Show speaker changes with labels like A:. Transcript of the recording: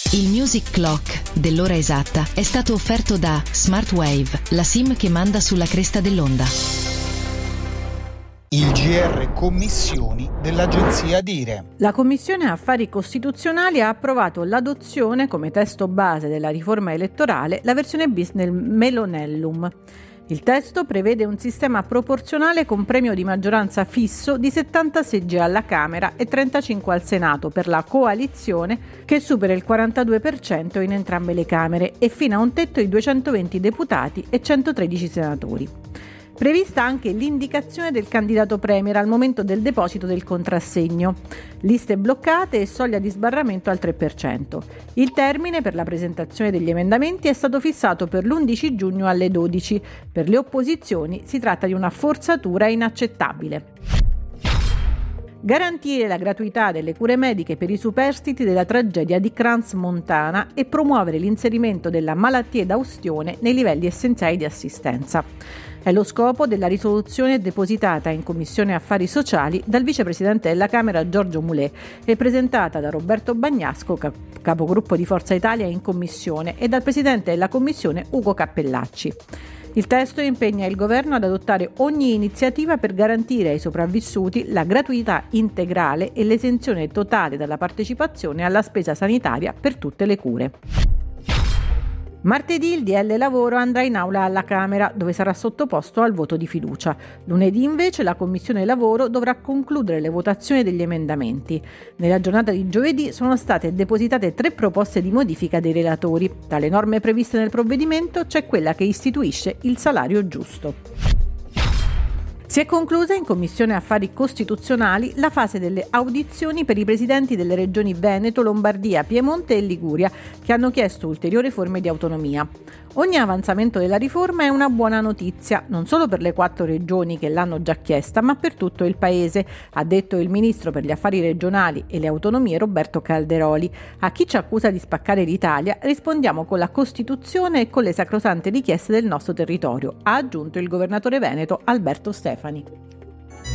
A: Il Music Clock dell'ora esatta è stato offerto da Smartwave, la SIM che manda sulla cresta dell'onda.
B: Il GR Commissioni dell'Agenzia Dire.
C: La Commissione Affari Costituzionali ha approvato l'adozione come testo base della riforma elettorale la versione bis nel Melonellum. Il testo prevede un sistema proporzionale con premio di maggioranza fisso di 70 seggi alla Camera e 35 al Senato per la coalizione che supera il 42% in entrambe le Camere e fino a un tetto di 220 deputati e 113 senatori. Prevista anche l'indicazione del candidato premier al momento del deposito del contrassegno, liste bloccate e soglia di sbarramento al 3%. Il termine per la presentazione degli emendamenti è stato fissato per l'11 giugno alle 12. Per le opposizioni si tratta di una forzatura inaccettabile. Garantire la gratuità delle cure mediche per i superstiti della tragedia di Crans-Montana e promuovere l'inserimento della malattia da ustione nei livelli essenziali di assistenza. È lo scopo della risoluzione depositata in Commissione Affari Sociali dal vicepresidente della Camera Giorgio Mulè e presentata da Roberto Bagnasco, capogruppo di Forza Italia in Commissione, e dal presidente della Commissione Ugo Cappellacci. Il testo impegna il governo ad adottare ogni iniziativa per garantire ai sopravvissuti la gratuità integrale e l'esenzione totale dalla partecipazione alla spesa sanitaria per tutte le cure. Martedì il DL Lavoro andrà in aula alla Camera, dove sarà sottoposto al voto di fiducia. Lunedì invece la Commissione Lavoro dovrà concludere le votazioni degli emendamenti. Nella giornata di giovedì sono state depositate 3 proposte di modifica dei relatori. Tra le norme previste nel provvedimento c'è quella che istituisce il salario giusto. Si è conclusa in Commissione Affari Costituzionali la fase delle audizioni per i presidenti delle regioni Veneto, Lombardia, Piemonte e Liguria, che hanno chiesto ulteriori forme di autonomia. Ogni avanzamento della riforma è una buona notizia, non solo per le 4 regioni che l'hanno già chiesta, ma per tutto il Paese, ha detto il ministro per gli affari regionali e le autonomie Roberto Calderoli. A chi ci accusa di spaccare l'Italia rispondiamo con la Costituzione e con le sacrosante richieste del nostro territorio, ha aggiunto il governatore veneto Alberto Stefani.